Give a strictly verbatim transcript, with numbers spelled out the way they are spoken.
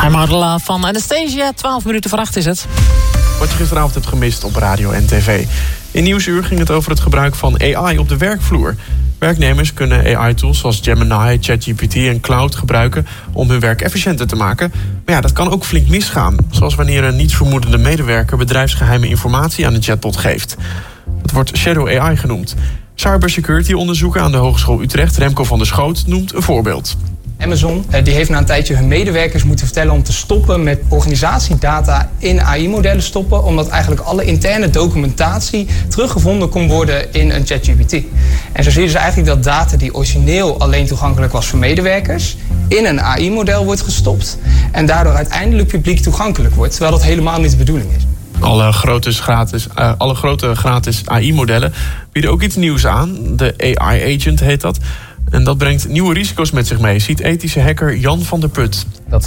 I'm Out of Love van Anastasia. twaalf minuten voor acht is het. Wat je gisteravond hebt gemist op radio en tv. In Nieuwsuur ging het over het gebruik van A I op de werkvloer. Werknemers kunnen A I-tools zoals Gemini, ChatGPT en Cloud gebruiken om hun werk efficiënter te maken. Maar ja, dat kan ook flink misgaan. Zoals wanneer een nietsvermoedende medewerker bedrijfsgeheime informatie aan een chatbot geeft. Het wordt Shadow A I genoemd. Cybersecurity-onderzoeker aan de Hogeschool Utrecht, Remco van der Schoot, noemt een voorbeeld. Amazon die heeft na een tijdje hun medewerkers moeten vertellen om te stoppen met organisatiedata in A I-modellen stoppen, omdat eigenlijk alle interne documentatie teruggevonden kon worden in een ChatGPT. En zo zie je dus eigenlijk dat data die origineel alleen toegankelijk was voor medewerkers, in een A I-model wordt gestopt en daardoor uiteindelijk publiek toegankelijk wordt, terwijl dat helemaal niet de bedoeling is. Alle grote, gratis, uh, alle grote gratis A I-modellen bieden ook iets nieuws aan. De A I-agent heet dat. En dat brengt nieuwe risico's met zich mee, ziet ethische hacker Jan van der Put. Dat